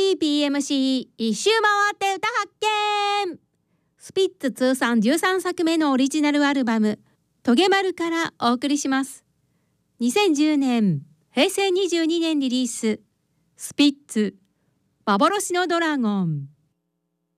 TPMC 一周回って歌発見。スピッツ通算13作目のオリジナルアルバムトゲマルからお送りします。2010年平成22年リリース、スピッツ幻のドラゴン。